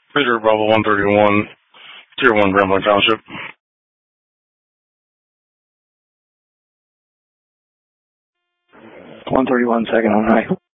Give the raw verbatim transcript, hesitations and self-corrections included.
Peter Bravo one thirty-one, Tier one, Grambling Township. one thirty-one, second on high.